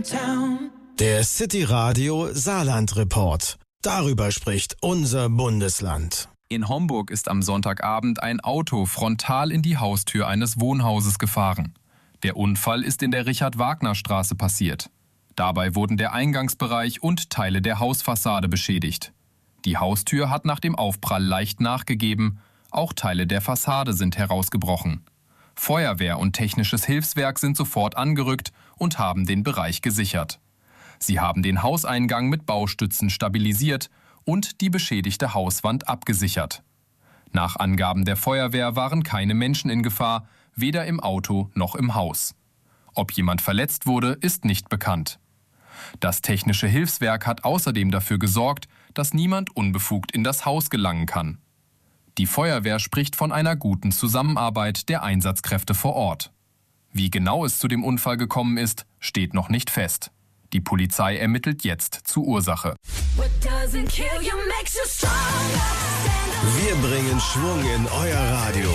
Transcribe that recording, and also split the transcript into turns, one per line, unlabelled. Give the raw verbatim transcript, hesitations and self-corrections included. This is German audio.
Der City Radio Saarland Report. Darüber spricht unser Bundesland.
In Homburg ist am Sonntagabend ein Auto frontal in die Haustür eines Wohnhauses gefahren. Der Unfall ist in der Richard-Wagner-Straße passiert. Dabei wurden der Eingangsbereich und Teile der Hausfassade beschädigt. Die Haustür hat nach dem Aufprall leicht nachgegeben. Auch Teile der Fassade sind herausgebrochen. Feuerwehr und technisches Hilfswerk sind sofort angerückt und haben den Bereich gesichert. Sie haben den Hauseingang mit Baustützen stabilisiert und die beschädigte Hauswand abgesichert. Nach Angaben der Feuerwehr waren keine Menschen in Gefahr, weder im Auto noch im Haus. Ob jemand verletzt wurde, ist nicht bekannt. Das technische Hilfswerk hat außerdem dafür gesorgt, dass niemand unbefugt in das Haus gelangen kann. Die Feuerwehr spricht von einer guten Zusammenarbeit der Einsatzkräfte vor Ort. Wie genau es zu dem Unfall gekommen ist, steht noch nicht fest. Die Polizei ermittelt jetzt zur Ursache.
Wir bringen Schwung in euer Radio.